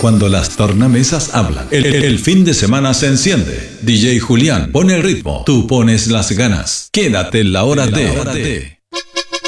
cuando las tornamesas hablan. El fin de semana se enciende. DJ Julián pone el ritmo, tú pones las ganas. Quédate en la hora de